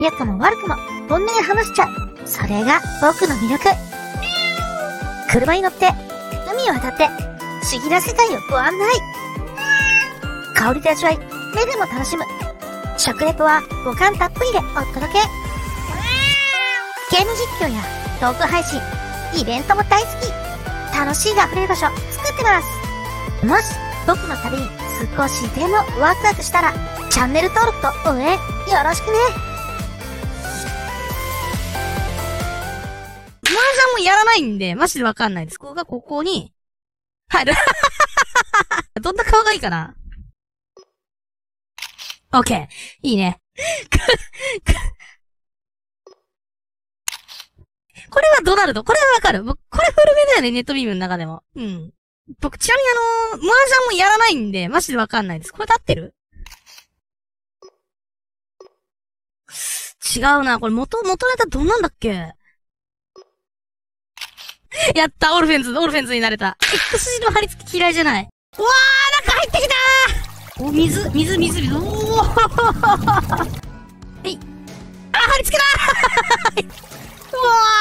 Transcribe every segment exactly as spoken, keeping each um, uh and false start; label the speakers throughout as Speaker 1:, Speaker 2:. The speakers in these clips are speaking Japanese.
Speaker 1: 良くも悪くも本音で話しちゃう。それが僕の魅力。車に乗って海を渡って不思議な世界をご案内。香りで味わい、目でも楽しむ。食レポは五感たっぷりでお届け。ゲーム実況やトーク配信、イベントも大好き。楽しいが溢れる場所作ってます。もし僕の旅に少しでもワクワクしたらチャンネル登録と応援よろしくね。
Speaker 2: 麻雀もやらないんでマジでわかんないです。ここがここに入る。どんな顔がいいかな。オッケー。いいね。これはドナルド。これはわかる。僕、これ古めだよね、ネットビームの中でも。うん。僕、ちなみにあのー、麻雀もやらないんで、マジでわかんないです。これで合ってる？違うな。これ元、元ネタどんなんだっけ？やった、オルフェンズ、オルフェンズになれた。X 字の張り付き嫌いじゃない。うわー、中入ってきたー！お、水、水、水、水。おーはい。あ、張り付けだーう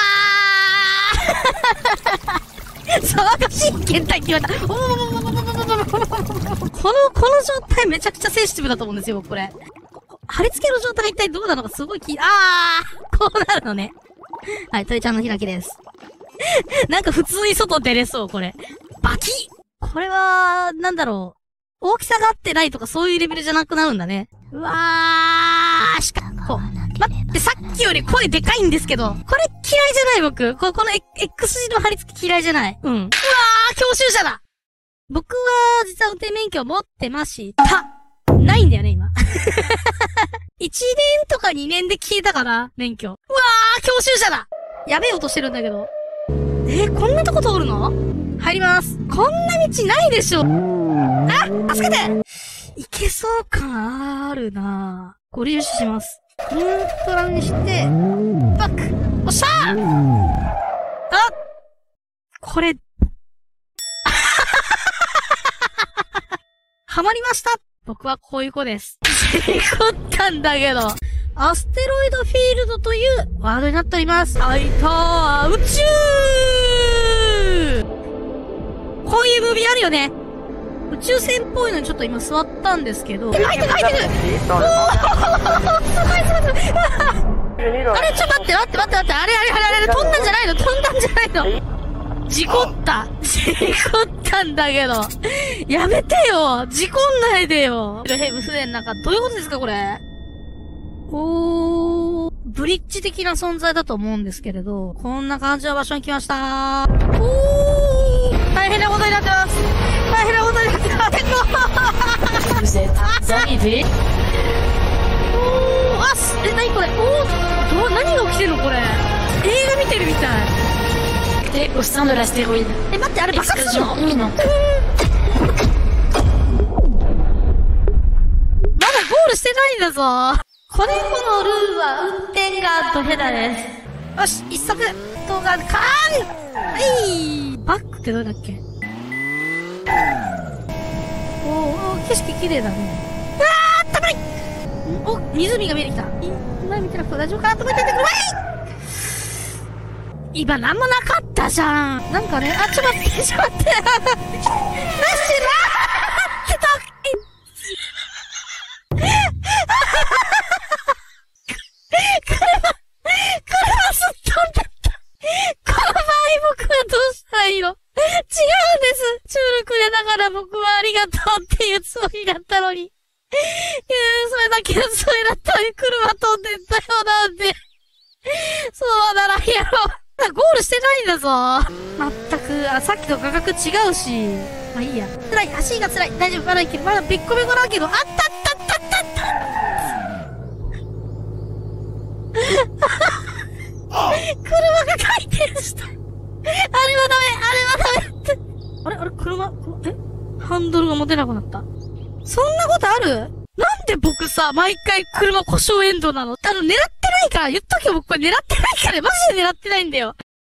Speaker 2: わー騒がしい検体決まった。おーこの、この状態めちゃくちゃセンシティブだと思うんですよ、これ。貼り付けの状態が一体どうなのかすごい気、あーこうなるのね。はい、鳥ちゃんの開きです。なんか普通に外出れそう、これ。バキッこれは、なんだろう。大きさが合ってないとかそういうレベルじゃなくなるんだね。うわーしかも、待って、さっきより声でかいんですけど、これ嫌いじゃない僕。こ、この X 字の貼り付き嫌いじゃない。うん。うわー教習者だ僕は、実は運転免許持ってました。ないんだよね、今。いちねんとかにねんで消えたかな、免許。うわー教習者だやべえ音してるんだけど。えー、こんなとこ通るの？入ります。こんな道ないでしょ。あ、助けていけそう感あるなぁ。ご利用します。ニュートラルにして、バックおっしゃーあこれ、はまりました僕はこういう子です。事故ったんだけど。アステロイドフィールドというワードになっております。はいたー宇宙こういうムービーあるよね。宇宙船っぽいのにちょっと今座ったんですけど。入ってく入ってくおーすごいすごいすごいあれちょっと待って待って待って待って。あれあれあれあれ飛んだんじゃないの飛んだんじゃないの事故った事故ったんだけど。やめてよ事故んないでよヘブ船の中どういうことですかこれおー、ブリッジ的な存在だと思うんですけれど、こんな感じの場所に来ましたー。おー、大変なことになってます。大変なことになってます。おー、あす、え、なにこれおー、ど、何が起きてるのこれ。映画見てるみたい。
Speaker 3: え、au sein de l'astéroïde。
Speaker 2: え、待って、あれ爆発するの？まだゴールしてないんだぞ。これこのルールは運転がドヘダです。よし、一足動画、カーンはい、バックってどれだっけおー、景色綺麗だね。うわー、たまりお、湖が見えてきた。前見てなくて大丈夫かなと思っててくるわい今なんもなかったじゃん。なんかね、あ、ちょっと待って、ちょっと待って。なしなーってた車、車すっ飛んだった。この場合僕はどうしたらいいの？違うんです。中力でだから僕はありがとうっていうつもりだったのに。いやそれだけのつもりだったのに車飛んでったよなんで。そうならんやろ。ゴールしてないんだぞ。まったく、あ、さっきと価格違うし。まあいいや。辛い、足が辛い。大丈夫、まだいける。まだべっこべこだけど、あったったったったった車が回転した。あれはダメ、あれはダメって。あれあれ車、えハンドルが持てなくなった。そんなことある？なんで僕さ、毎回車故障エンドなの？あの、狙ってないから、言っとけよ、僕これ狙ってないから、マジで狙ってないんだよ。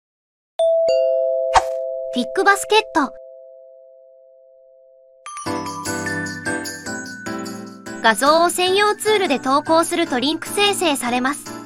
Speaker 1: ビッグバスケット。 画像を専用ツールで投稿するとリンク生成されます。